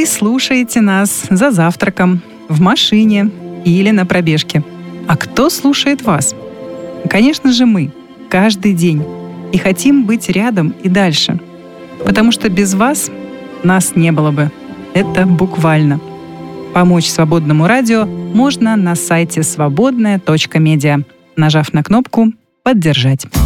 Вы слушаете нас за завтраком, в машине или на пробежке. А кто слушает вас? Конечно же, мы. Каждый день. И хотим быть рядом и дальше. Потому что без вас нас не было бы. Это буквально. Помочь свободному радио можно на сайте свободная.медиа, нажав на кнопку «Поддержать».